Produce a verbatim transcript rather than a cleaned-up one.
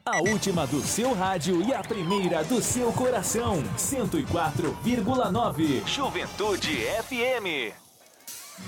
A última do seu rádio e a primeira do seu coração. cento e quatro vírgula nove. Juventude F M.